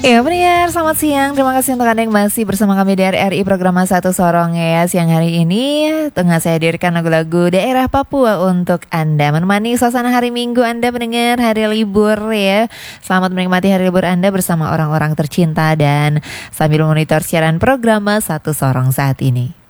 Ya pendengar, selamat siang. Terima kasih untuk Anda yang masih bersama kami di RRI Program Satu Sorong ya. Siang hari ini tengah saya hadirkan lagu-lagu daerah Papua untuk Anda, menemani suasana hari Minggu Anda pendengar, hari libur ya. Selamat menikmati hari libur Anda bersama orang-orang tercinta dan sambil memonitor siaran program Satu Sorong saat ini.